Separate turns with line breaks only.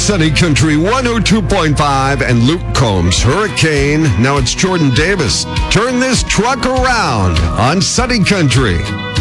Sunny Country 102.5 and Luke Combs, Hurricane. Now it's Jordan Davis. Turn this truck around on Sunny Country.